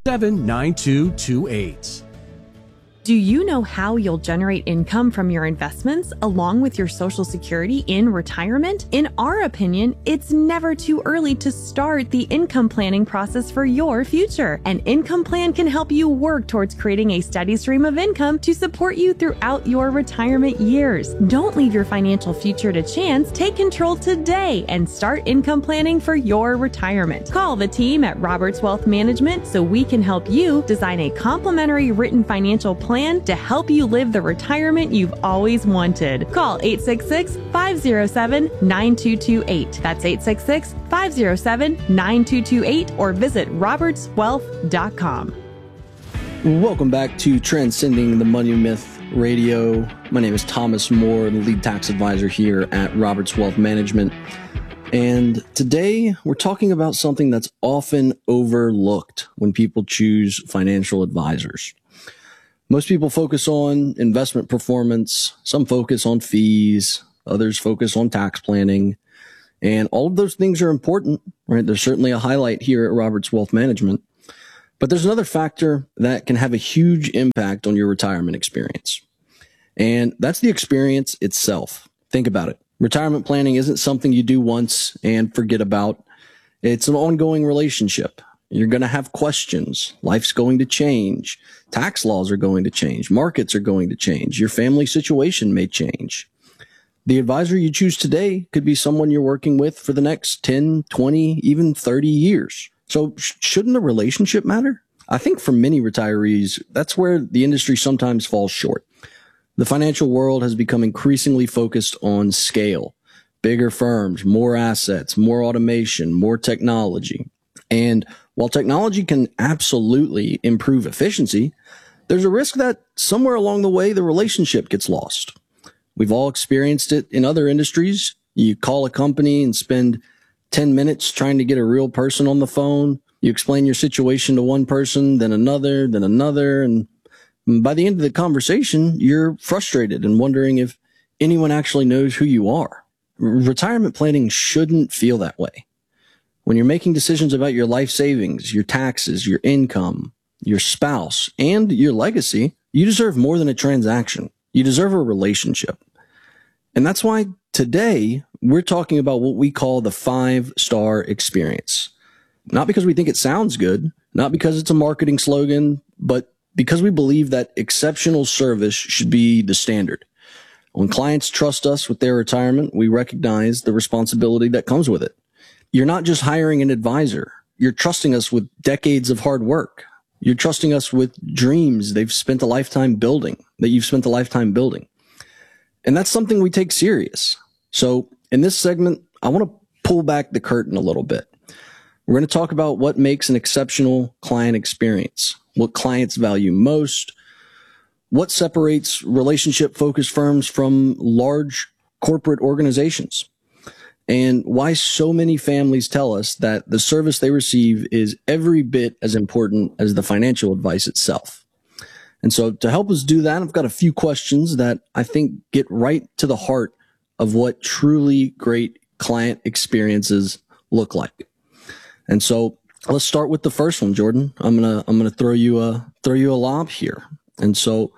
79228. Do you know how you'll generate income from your investments along with your Social Security in retirement? In our opinion, it's never too early to start the income planning process for your future. An income plan can help you work towards creating a steady stream of income to support you throughout your retirement years. Don't leave your financial future to chance. Take control today and start income planning for your retirement. Call the team at Roberts Wealth Management so we can help you design a complimentary written financial plan to help you live the retirement you've always wanted. Call 866-507-9228. That's 866-507-9228 or visit robertswealth.com. Welcome back to Transcending the Money Myth Radio. My name is Thomas Moore, the lead tax advisor here at Roberts Wealth Management. And today we're talking about something that's often overlooked when people choose financial advisors. Most people focus on investment performance, some focus on fees, others focus on tax planning, and all of those things are important, right? There's certainly a highlight here at Roberts Wealth Management, but there's another factor that can have a huge impact on your retirement experience, and that's the experience itself. Think about it. Retirement planning isn't something you do once and forget about. It's an ongoing relationship. You're going to have questions. Life's going to change. Tax laws are going to change. Markets are going to change. Your family situation may change. The advisor you choose today could be someone you're working with for the next 10, 20, even 30 years. So shouldn't the relationship matter? I think for many retirees, that's where the industry sometimes falls short. The financial world has become increasingly focused on scale, bigger firms, more assets, more automation, more technology. And while technology can absolutely improve efficiency, there's a risk that somewhere along the way, the relationship gets lost. We've all experienced it in other industries. You call a company and spend 10 minutes trying to get a real person on the phone. You explain your situation to one person, then another. And by the end of the conversation, you're frustrated and wondering if anyone actually knows who you are. Retirement planning shouldn't feel that way. When you're making decisions about your life savings, your taxes, your income, your spouse, and your legacy, you deserve more than a transaction. You deserve a relationship. And that's why today we're talking about what we call the 5-star experience. Not because we think it sounds good, not because it's a marketing slogan, but because we believe that exceptional service should be the standard. When clients trust us with their retirement, we recognize the responsibility that comes with it. You're not just hiring an advisor. You're trusting us with decades of hard work. You're trusting us with dreams they've spent a lifetime building, that you've spent a lifetime building. And that's something we take serious. So in this segment, I want to pull back the curtain a little bit. We're going to talk about what makes an exceptional client experience, what clients value most, what separates relationship-focused firms from large corporate organizations, and why so many families tell us that the service they receive is every bit as important as the financial advice itself. And so to help us do that, I've got a few questions that I think get right to the heart of what truly great client experiences look like. And so let's start with the first one, Jordan. I'm gonna throw you a lob here. And so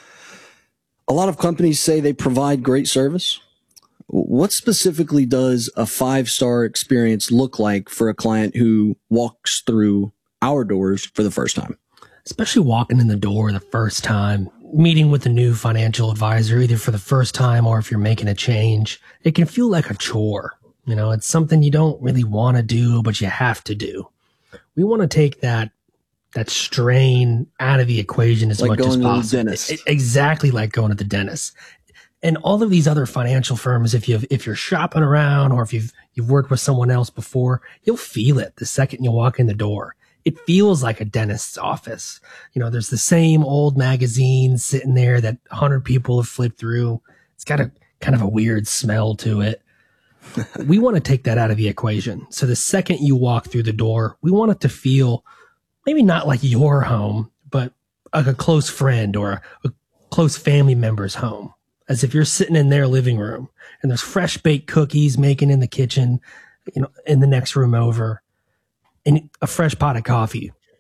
a lot of companies say they provide great service. What specifically does a 5-star experience look like for a client who walks through our doors for the first time? Especially walking in the door the first time, meeting with a new financial advisor, either for the first time or if you're making a change, it can feel like a chore. You know, it's something you don't really want to do, but you have to do. We want to take that strain out of the equation as much as possible. Like going to the dentist. Exactly like going to the dentist. And all of these other financial firms, if you're shopping around or if you've worked with someone else before, you'll feel it the second you walk in the door. It feels like a dentist's office. You know, there's the same old magazine sitting there that 100 people have flipped through. It's got a kind of a weird smell to it. We want to take that out of the equation. So the second you walk through the door, we want it to feel maybe not like your home, but like a close friend or a close family member's home. As if you're sitting in their living room and there's fresh baked cookies making in the kitchen, you know, in the next room over, and a fresh pot of coffee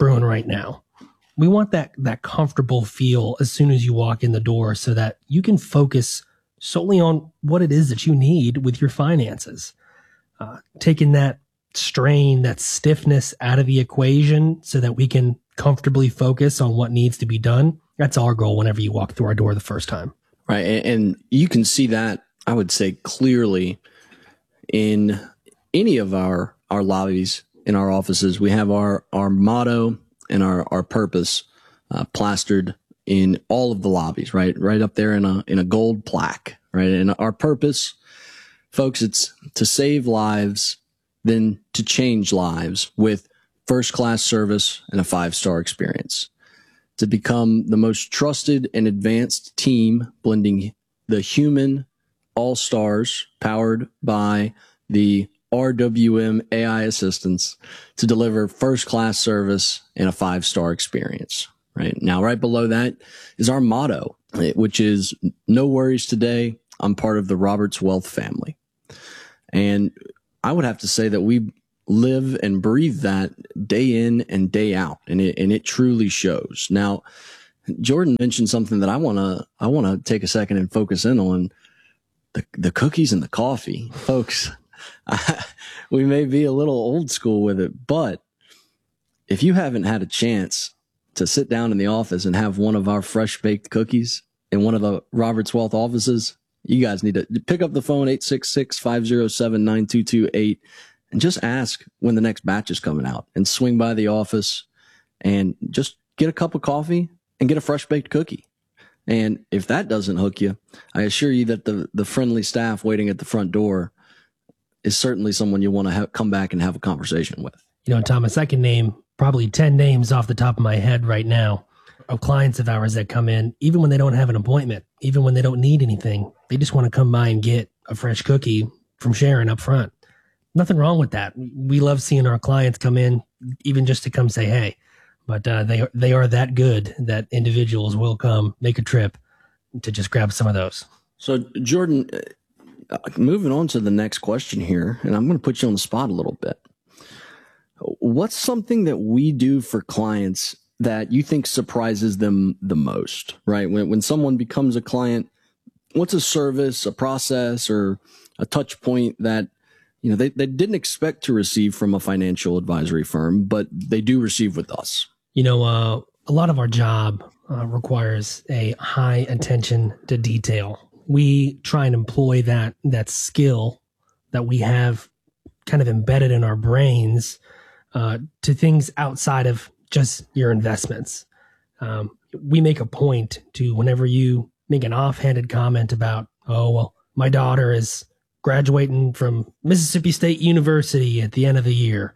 brewing right now. We want that comfortable feel as soon as you walk in the door so that you can focus solely on what it is that you need with your finances. Taking that strain, that stiffness out of the equation so that we can comfortably focus on what needs to be done. That's our goal whenever you walk through our door the first time. Right. And you can see that, I would say, clearly in any of our lobbies in our offices. We have our motto and our purpose plastered in all of the lobbies, right up there in a gold plaque, right? And our purpose, folks, it's to save lives, then to change lives with first-class service and a 5-star experience. To become the most trusted and advanced team, blending the human all-stars powered by the RWM AI assistants to deliver first-class service and a 5-star experience. Right now, right below that is our motto, which is no worries today. I'm part of the Roberts Wealth family. And I would have to say that we live and breathe that day in and day out, and it truly shows. Now, Jordan mentioned something that I want to take a second and focus in on, the cookies and the coffee. Folks, we may be a little old school with it, but if you haven't had a chance to sit down in the office and have one of our fresh baked cookies in one of the Roberts Wealth offices, you guys need to pick up the phone, 866-507-9228, and just ask when the next batch is coming out, and swing by the office and just get a cup of coffee and get a fresh baked cookie. And if that doesn't hook you, I assure you that the friendly staff waiting at the front door is certainly someone you want to come back and have a conversation with. You know, Thomas, I can name probably 10 names off the top of my head right now of clients of ours that come in, even when they don't have an appointment, even when they don't need anything. They just want to come by and get a fresh cookie from Sharon up front. Nothing wrong with that. We love seeing our clients come in, even just to come say, hey, but they are that good that individuals will come make a trip to just grab some of those. So, Jordan, moving on to the next question here, and I'm going to put you on the spot a little bit. What's something that we do for clients that you think surprises them the most, right? When someone becomes a client, what's a service, a process, or a touch point that they didn't expect to receive from a financial advisory firm, but they do receive with us? A lot of our job requires a high attention to detail. We try and employ that skill that we have kind of embedded in our brains to things outside of just your investments. We make a point to, whenever you make an offhanded comment about, oh, well, my daughter is graduating from Mississippi State University at the end of the year,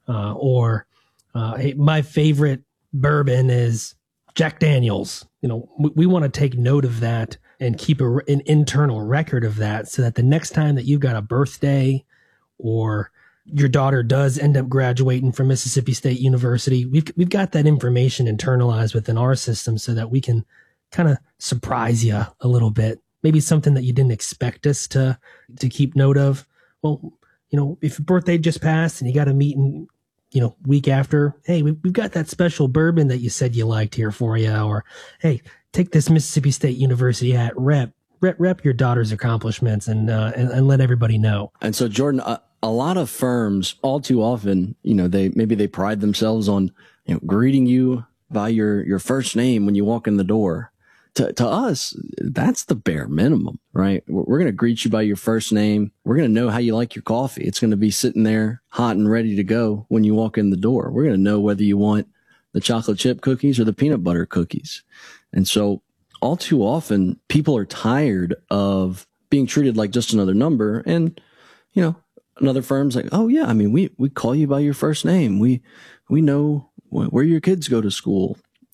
or hey, my favorite bourbon is Jack Daniels. We want to take note of that and keep an internal record of that, so that the next time that you've got a birthday or your daughter does end up graduating from Mississippi State University, we've got that information internalized within our system so that we can kind of surprise you a little bit. Maybe something that you didn't expect us to keep note of. Well, if your birthday just passed and you got a meeting, week after, hey, we've got that special bourbon that you said you liked here for you. Or, hey, take this Mississippi State University hat, rep your daughter's accomplishments and let everybody know. And so, Jordan, a lot of firms, all too often, they pride themselves on, greeting you by your first name when you walk in the door. To us, that's the bare minimum, right? We're going to greet you by your first name. We're going to know how you like your coffee. It's going to be sitting there hot and ready to go when you walk in the door. We're going to know whether you want the chocolate chip cookies or the peanut butter cookies. And so all too often, people are tired of being treated like just another number. And, another firm's like, oh yeah, we call you by your first name. We know where your kids go to school.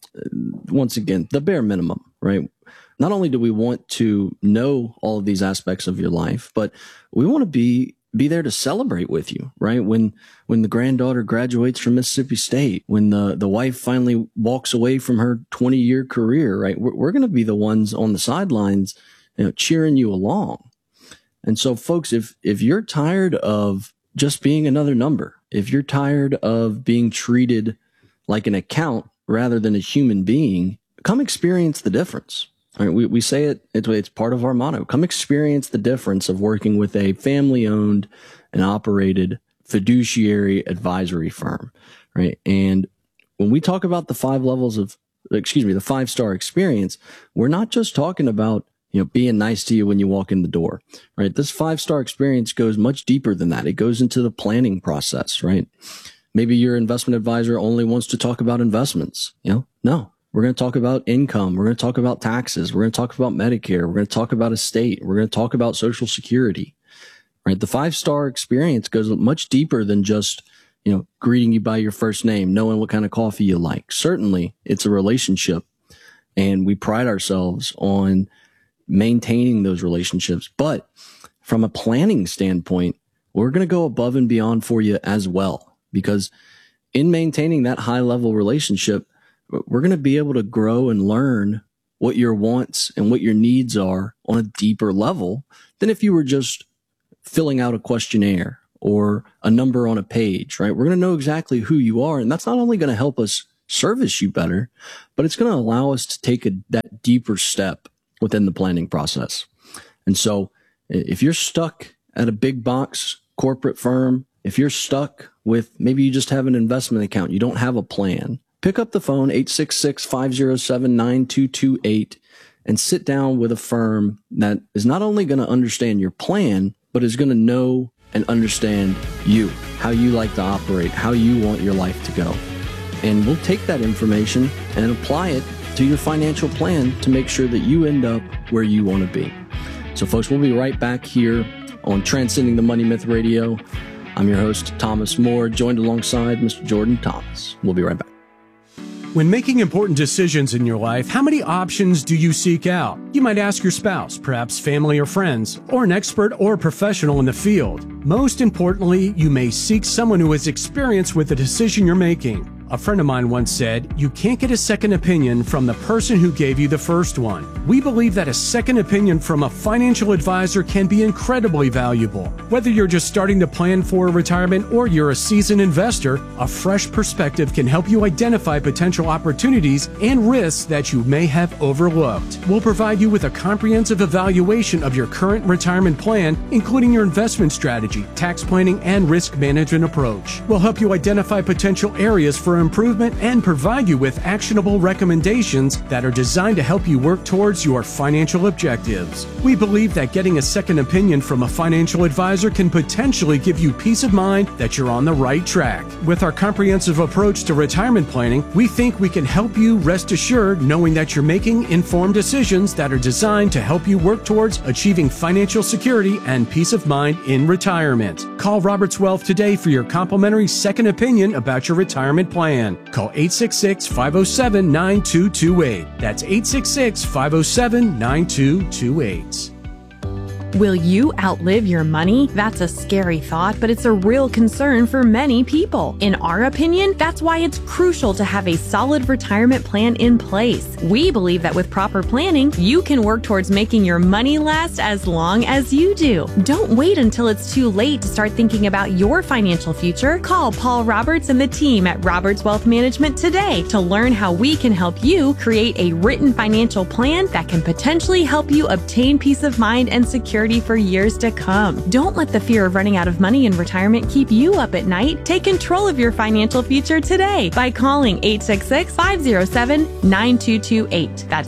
Once again, the bare minimum, right? Not only do we want to know all of these aspects of your life, but we want to be there to celebrate with you, right? When the granddaughter graduates from Mississippi State, when the wife finally walks away from her 20-year career, right? We're going to be the ones on the sidelines, cheering you along. And so, folks, if you're tired of just being another number, if you're tired of being treated like an account rather than a human being, come experience the difference. All right, we say it's part of our motto. Come experience the difference of working with a family-owned and operated fiduciary advisory firm, right? And when we talk about the 5-star experience, we're not just talking about, being nice to you when you walk in the door, right? This 5-star experience goes much deeper than that. It goes into the planning process, right? Maybe your investment advisor only wants to talk about investments. No, we're going to talk about income. We're going to talk about taxes. We're going to talk about Medicare. We're going to talk about estate. We're going to talk about Social Security, right? The 5-star experience goes much deeper than just, greeting you by your first name, knowing what kind of coffee you like. Certainly it's a relationship, and we pride ourselves on maintaining those relationships. But from a planning standpoint, we're going to go above and beyond for you as well, because in maintaining that high level relationship, we're going to be able to grow and learn what your wants and what your needs are on a deeper level than if you were just filling out a questionnaire or a number on a page, right? We're going to know exactly who you are. And that's not only going to help us service you better, but it's going to allow us to take that deeper step within the planning process. And so if you're stuck at a big box corporate firm, if you're stuck with maybe you just have an investment account, you don't have a plan, pick up the phone, 866-507-9228, and sit down with a firm that is not only going to understand your plan, but is going to know and understand you, how you like to operate, how you want your life to go. And we'll take that information and apply it to your financial plan to make sure that you end up where you want to be. So folks, we'll be right back here on Transcending the Money Myth Radio. I'm your host, Thomas Moore, joined alongside Mr. Jordan Thomas. We'll be right back. When making important decisions in your life, how many options do you seek out? You might ask your spouse, perhaps family or friends, or an expert or professional in the field. Most importantly, you may seek someone who has experience with the decision you're making. A friend of mine once said, "You can't get a second opinion from the person who gave you the first one." We believe that a second opinion from a financial advisor can be incredibly valuable. Whether you're just starting to plan for retirement or you're a seasoned investor, a fresh perspective can help you identify potential opportunities and risks that you may have overlooked. We'll provide you with a comprehensive evaluation of your current retirement plan, including your investment strategy, tax planning, and risk management approach. We'll help you identify potential areas for improvement and provide you with actionable recommendations that are designed to help you work towards your financial objectives. We believe that getting a second opinion from a financial advisor can potentially give you peace of mind that you're on the right track. With our comprehensive approach to retirement planning, we think we can help you rest assured knowing that you're making informed decisions that are designed to help you work towards achieving financial security and peace of mind in retirement. Call Roberts Wealth today for your complimentary second opinion about your retirement plan. Call 866-507-9228. That's 866-507-9228. Will you outlive your money? That's a scary thought, but it's a real concern for many people. In our opinion, that's why it's crucial to have a solid retirement plan in place. We believe that with proper planning, you can work towards making your money last as long as you do. Don't wait until it's too late to start thinking about your financial future. Call Paul Roberts and the team at Roberts Wealth Management today to learn how we can help you create a written financial plan that can potentially help you obtain peace of mind and security for years to come. Don't let the fear of running out of money in retirement keep you up at night. Take control of your financial future today by calling 866-507-9228. That's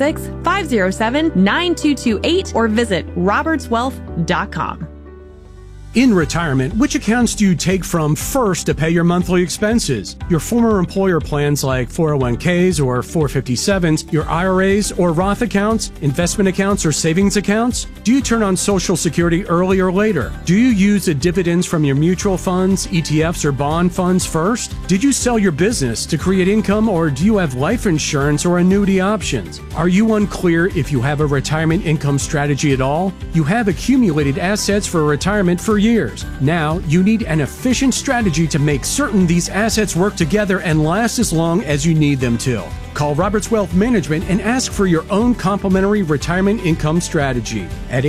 866-507-9228 or visit robertswealth.com. In retirement, which accounts do you take from first to pay your monthly expenses? Your former employer plans like 401ks or 457s, your IRAs or Roth accounts, investment accounts or savings accounts? Do you turn on Social Security early or later? Do you use the dividends from your mutual funds, ETFs, or bond funds first? Did you sell your business to create income, or do you have life insurance or annuity options? Are you unclear if you have a retirement income strategy at all? You have accumulated assets for retirement for years. Now, you need an efficient strategy to make certain these assets work together and last as long as you need them to. Call Roberts Wealth Management and ask for your own complimentary retirement income strategy at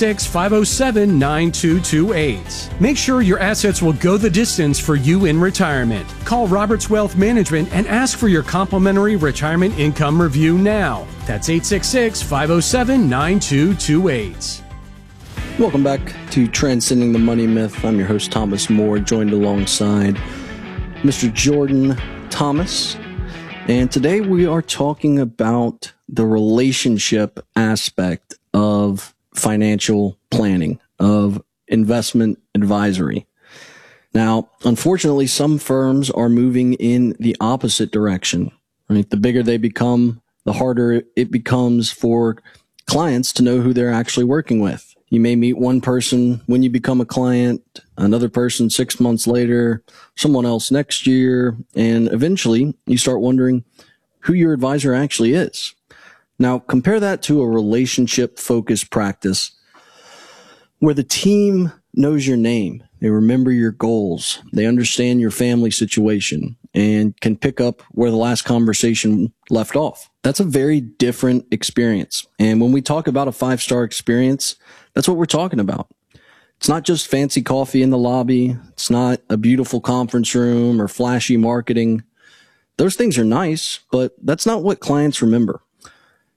866-507-9228. Make sure your assets will go the distance for you in retirement. Call Roberts Wealth Management and ask for your complimentary retirement income review now. That's 866-507-9228. Welcome back to Transcending the Money Myth. I'm your host, Thomas Moore, joined alongside Mr. Jordan Thomas. And today we are talking about the relationship aspect of financial planning, of investment advisory. Now, unfortunately, some firms are moving in the opposite direction. Right? The bigger they become, the harder it becomes for clients to know who they're actually working with. You may meet one person when you become a client, another person 6 months later, someone else next year, and eventually you start wondering who your advisor actually is. Now, compare that to a relationship-focused practice where the team knows your name, they remember your goals, they understand your family situation, and can pick up where the last conversation left off. That's a very different experience. And when we talk about a 5-star experience, that's what we're talking about. It's not just fancy coffee in the lobby. It's not a beautiful conference room or flashy marketing. Those things are nice, but that's not what clients remember.